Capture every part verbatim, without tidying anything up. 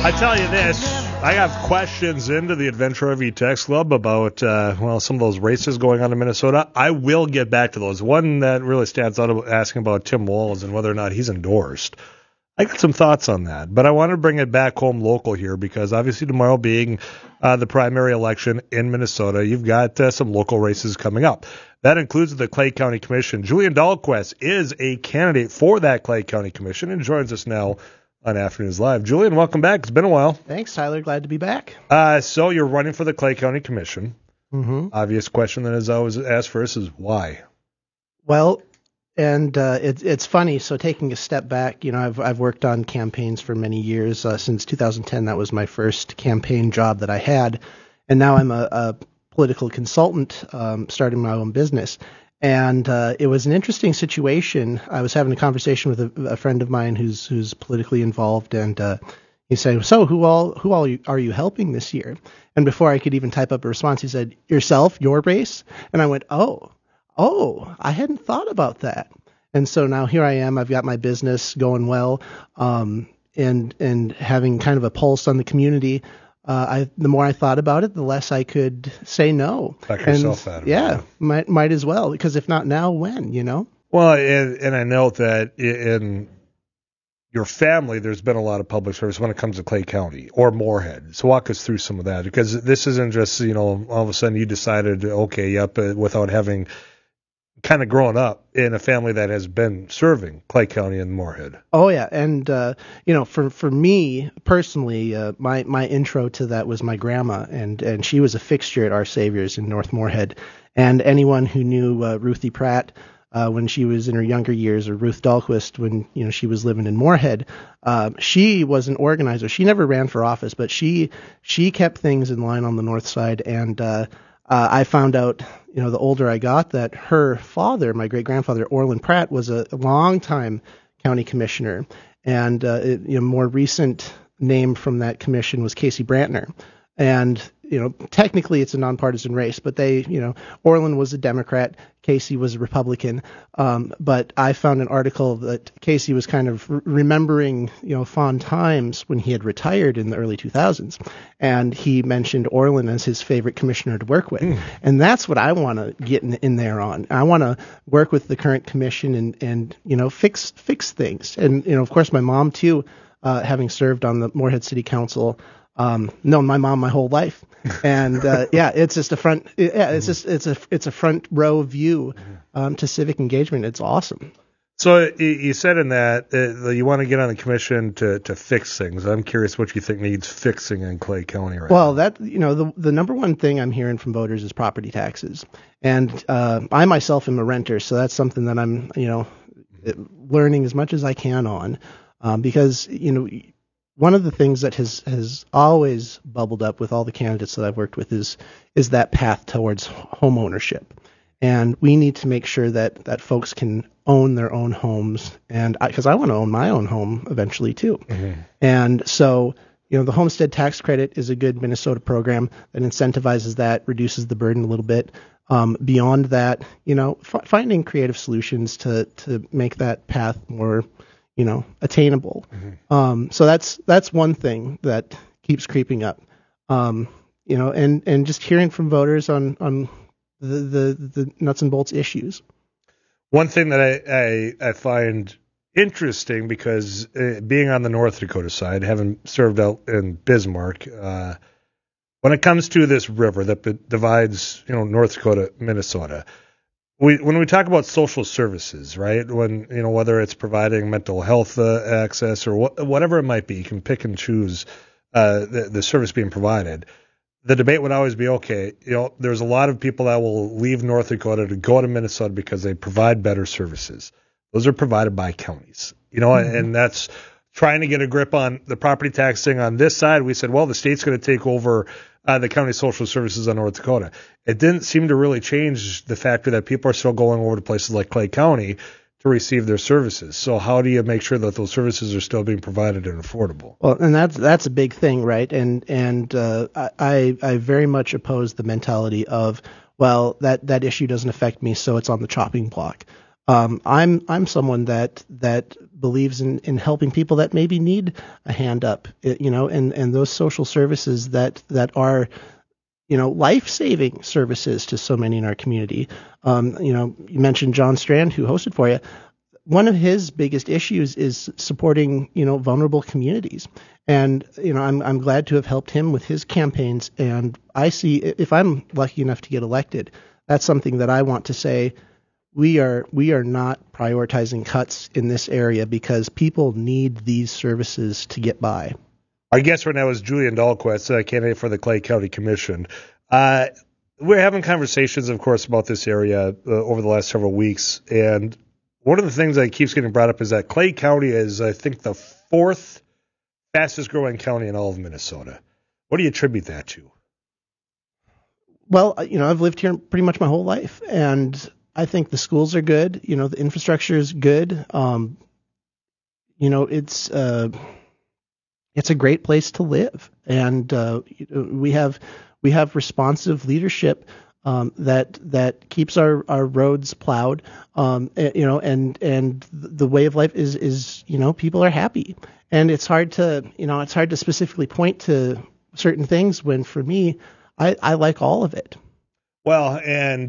I tell you this, I have questions into the Adventure R V Text Club about, uh, well, some of those races going on in Minnesota. I will get back to those. One that really stands out about asking about Tim Walz and whether or not he's endorsed. I got some thoughts on that, but I want to bring it back home local here because obviously tomorrow being uh, the primary election in Minnesota, you've got uh, some local races coming up. That includes the Clay County Commission. Julian Dahlquist is a candidate for that Clay County Commission and joins us now on Afternoons Live. Julian, welcome back. It's been a while. Thanks, Tyler. Glad to be back. Uh, so you're running for the Clay County Commission. Mm-hmm. Obvious question that is always asked first is why? Well, and uh, it, it's funny. So taking a step back, you know, I've I've worked on campaigns for many years. Uh, since two thousand ten, that was my first campaign job that I had, and now I'm a, a political consultant, um, starting my own business. And uh, it was an interesting situation. I was having a conversation with a, a friend of mine who's who's politically involved, and uh, he said, "So who all who all are you helping this year?" And before I could even type up a response, he said, "Yourself, your race." And I went, "Oh, oh, I hadn't thought about that." And so now here I am. I've got my business going well, um, and and having kind of a pulse on the community. Uh, I, the more I thought about it, the less I could say no. Back and, yourself out of yeah, it. might might as well, because if not now, when, you know? Well, and, and I know that in your family, there's been a lot of public service when it comes to Clay County or Moorhead. So walk us through some of that, because this isn't just, you know, all of a sudden you decided, okay, yep, uh, without having kind of grown up in a family that has been serving Clay County and Moorhead. Oh yeah, and uh, you know, for for me personally, uh, my my intro to that was my grandma, and and she was a fixture at Our Saviors in North Moorhead, and anyone who knew uh, Ruthie Pratt uh, when she was in her younger years, or Ruth Dahlquist when you know she was living in Moorhead, uh, she was an organizer. She never ran for office, but she she kept things in line on the north side, and uh, uh, I found out, you know, the older I got, that her father, my great-grandfather, Orland Pratt, was a, a long-time county commissioner. And uh, it, you know, more recent name from that commission was Casey Brantner. And, you know, technically it's a nonpartisan race, but they, you know, Orland was a Democrat, Casey was a Republican. Um, but I found an article that Casey was kind of re- remembering, you know, fond times when he had retired in the early two thousands. And he mentioned Orland as his favorite commissioner to work with. Mm. And that's what I want to get in, in there on. I want to work with the current commission and, and, you know, fix, fix things. And, you know, of course, my mom, too, uh, having served on the Moorhead City Council, Um, known my mom my whole life, and uh, yeah, it's just a front. Yeah, it's just it's a it's a front row view um, to civic engagement. It's awesome. So you said in that uh, you want to get on the commission to, to fix things. I'm curious what you think needs fixing in Clay County right well, now. Well, that you know the the number one thing I'm hearing from voters is property taxes, and uh, I myself am a renter, so that's something that I'm you know learning as much as I can on, um, because you know. One of the things that has, has always bubbled up with all the candidates that I've worked with is is that path towards home ownership. And we need to make sure that, that folks can own their own homes. And because I, I want to own my own home eventually, too. Mm-hmm. And so, you know, the homestead tax credit is a good Minnesota program that incentivizes that, reduces the burden a little bit. Um, beyond that, you know, f- finding creative solutions to, to make that path more, you know, attainable. Mm-hmm. Um, so that's that's one thing that keeps creeping up. Um, you know, and, and just hearing from voters on, on the, the, the nuts and bolts issues. One thing that I, I, I find interesting, because uh, being on the North Dakota side, having served out in Bismarck, uh, when it comes to this river that b- divides, you know, North Dakota, Minnesota, We, when we talk about social services, right, when, you know, whether it's providing mental health uh, access or wh- whatever it might be, you can pick and choose uh, the, the service being provided. The debate would always be, okay, you know, there's a lot of people that will leave North Dakota to go to Minnesota because they provide better services. Those are provided by counties, you know, mm-hmm. and that's trying to get a grip on the property tax thing on this side. We said, well, the state's going to take over Uh, the county social services on North Dakota. It didn't seem to really change the factor that people are still going over to places like Clay County to receive their services. So how do you make sure that those services are still being provided and affordable? Well, and that's that's a big thing, right? And and uh, I I very much oppose the mentality of, well, that that issue doesn't affect me, so it's on the chopping block. Um, I'm I'm someone that that believes in, in helping people that maybe need a hand up, you know, and, and those social services that that are, you know, life-saving services to so many in our community. Um, you know, you mentioned John Strand, who hosted for you. One of his biggest issues is supporting, you know, vulnerable communities. And, you know, I'm I'm glad to have helped him with his campaigns. And I see, if I'm lucky enough to get elected, that's something that I want to say, we are we are not prioritizing cuts in this area because people need these services to get by. Our guest right now is Julian Dahlquist, uh, candidate for the Clay County Commission. Uh, we're having conversations, of course, about this area uh, over the last several weeks. And one of the things that keeps getting brought up is that Clay County is, I think, the fourth fastest growing county in all of Minnesota. What do you attribute that to? Well, you know, I've lived here pretty much my whole life, and I think the schools are good. You know, the infrastructure is good. Um, you know, it's uh, it's a great place to live, and uh, we have we have responsive leadership um, that that keeps our, our roads plowed. Um, you know, and and the way of life is is you know, people are happy, and it's hard to you know it's hard to specifically point to certain things when, for me, I, I like all of it. Well, and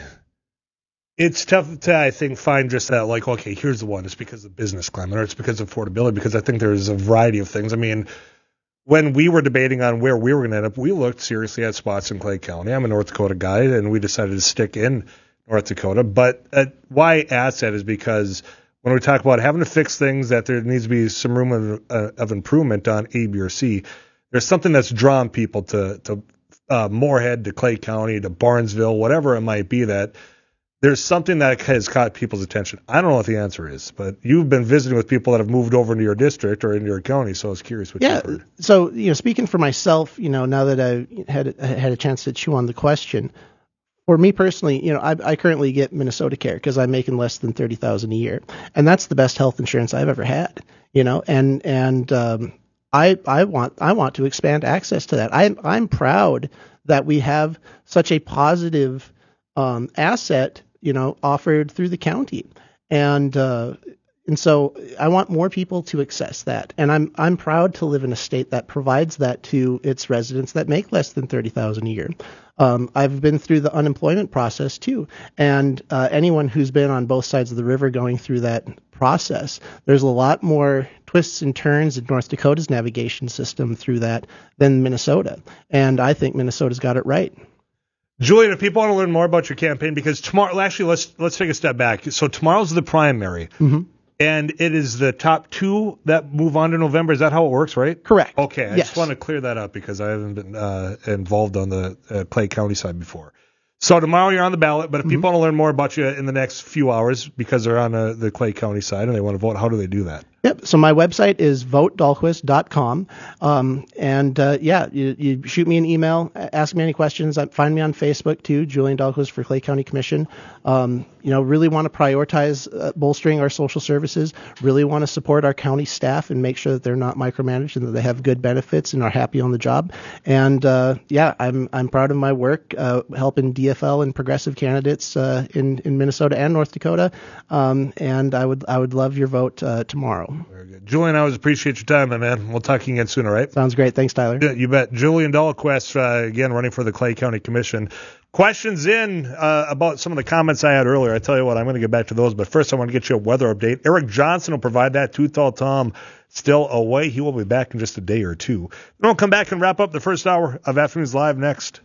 it's tough to, I think, find just that, like, okay, here's the one. It's because of business climate, or it's because of affordability, because I think there's a variety of things. I mean, when we were debating on where we were going to end up, we looked seriously at spots in Clay County. I'm a North Dakota guy, and we decided to stick in North Dakota. But uh, why I ask that is because when we talk about having to fix things, that there needs to be some room of, uh, of improvement on A, B, or C, there's something that's drawn people to, to uh, Moorhead, to Clay County, to Barnesville, whatever it might be, that there's something that has caught people's attention. I don't know what the answer is, but you've been visiting with people that have moved over into your district or into your county, so I was curious what yeah, you've heard. So, you know, speaking for myself, you know, now that I had had a chance to chew on the question, for me personally, you know, I, I currently get Minnesota Care because I'm making less than thirty thousand dollars a year, and that's the best health insurance I've ever had. You know, and and um, I I want I want to expand access to that. I I'm proud that we have such a positive um, asset, you know, offered through the county, and uh, and so I want more people to access that, and I'm I'm proud to live in a state that provides that to its residents that make less than thirty thousand dollars a year. Um, I've been through the unemployment process too, and uh, anyone who's been on both sides of the river going through that process, there's a lot more twists and turns in North Dakota's navigation system through that than Minnesota, and I think Minnesota's got it right. Julian, if people want to learn more about your campaign, because tomorrow, actually, let's let's take a step back. So tomorrow's the primary, mm-hmm. and it is the top two that move on to November. Is that how it works, right? Correct. Okay, I yes. just want to clear that up because I haven't been uh, involved on the uh, Clay County side before. So tomorrow you're on the ballot, but if mm-hmm. people want to learn more about you in the next few hours because they're on uh, the Clay County side and they want to vote, how do they do that? Yep. So my website is vote dahlquist dot com. Um, and, uh, yeah, you, you shoot me an email, ask me any questions. Find me on Facebook, too, Julian Dahlquist for Clay County Commission. Um, you know, really want to prioritize uh, bolstering our social services, really want to support our county staff and make sure that they're not micromanaged and that they have good benefits and are happy on the job. And, uh, yeah, I'm I'm proud of my work uh, helping D F L and progressive candidates uh, in, in Minnesota and North Dakota. Um, and I would I would love your vote uh, tomorrow. Very good. Julian, I always appreciate your time, my man. We'll talk again soon, all right? Sounds great. Thanks, Tyler. Yeah, you bet. Julian Dahlquist, uh, again, running for the Clay County Commission. Questions in uh, about some of the comments I had earlier. I tell you what, I'm going to get back to those, but first I want to get you a weather update. Eric Johnson will provide that. Too Tall Tom still away. He will be back in just a day or two. Then we'll come back and wrap up the first hour of Afternoons Live next.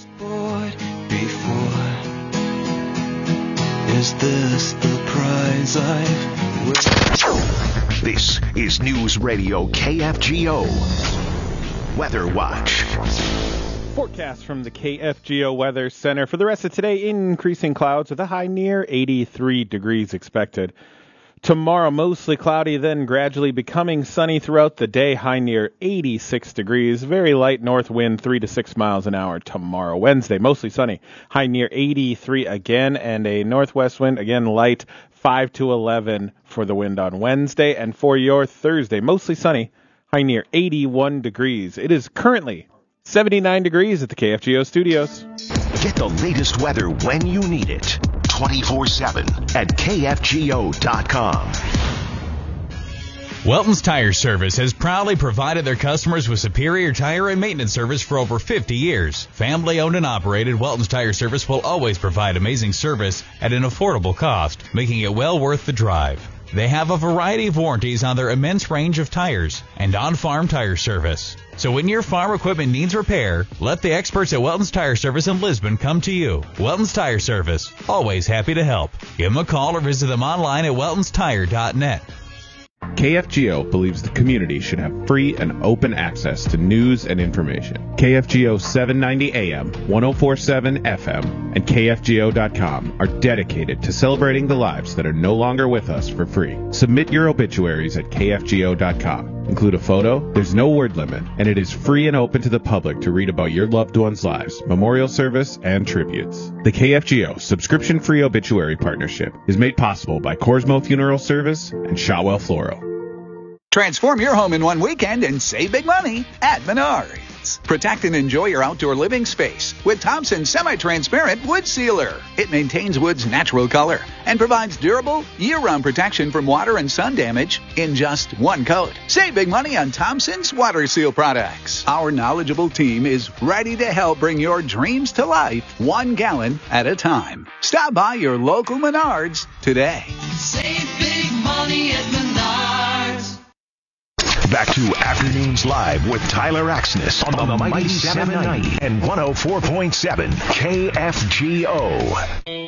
Is this the prize I've won? This is News Radio K F G O Weather Watch. Forecast from the K F G O Weather Center. For the rest of today, increasing clouds with a high near eighty-three degrees expected. Tomorrow, mostly cloudy, then gradually becoming sunny throughout the day, high near eighty-six degrees. Very light north wind, three to six miles an hour tomorrow. Wednesday, mostly sunny, high near eighty-three again, and a northwest wind, again light, five to eleven for the wind on Wednesday. And for your Thursday, mostly sunny, high near eighty-one degrees. It is currently seventy-nine degrees at the K F G O studios. Get the latest weather when you need it. twenty-four seven at K F G O dot com. Welton's Tire Service has proudly provided their customers with superior tire and maintenance service for over fifty years. Family owned and operated, Welton's Tire Service will always provide amazing service at an affordable cost, making it well worth the drive. They have a variety of warranties on their immense range of tires and on-farm tire service. So when your farm equipment needs repair, let the experts at Welton's Tire Service in Lisbon come to you. Welton's Tire Service, always happy to help. Give them a call or visit them online at weltons tire dot net. K F G O believes the community should have free and open access to news and information. K F G O seven ninety A M, ten forty-seven F M, and K F G O dot com are dedicated to celebrating the lives that are no longer with us for free. Submit your obituaries at K F G O dot com. Include a photo, there's no word limit, and it is free and open to the public to read about your loved ones' lives, memorial service, and tributes. The K F G O subscription-free obituary partnership is made possible by Corsmo Funeral Service and Shotwell Floral. Transform your home in one weekend and save big money at Menards. Protect and enjoy your outdoor living space with Thompson Semi-Transparent Wood Sealer. It maintains wood's natural color and provides durable, year-round protection from water and sun damage in just one coat. Save big money on Thompson's Water Seal products. Our knowledgeable team is ready to help bring your dreams to life one gallon at a time. Stop by your local Menards today. Save big money at Menards. Back to Afternoons Live with Tyler Axness on the Mighty seven ninety and one oh four point seven K F G O.